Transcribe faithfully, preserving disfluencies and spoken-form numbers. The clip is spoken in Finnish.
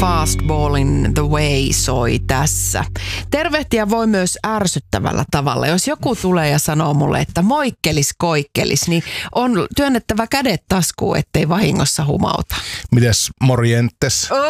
Fastballin The Way soi tässä. Tervehtiä voi myös ärsyttävällä tavalla. Jos joku tulee ja sanoo mulle, että moikkelis koikkelis, niin on työnnettävä kädet taskuun, ettei vahingossa humauta. Mites morjentes?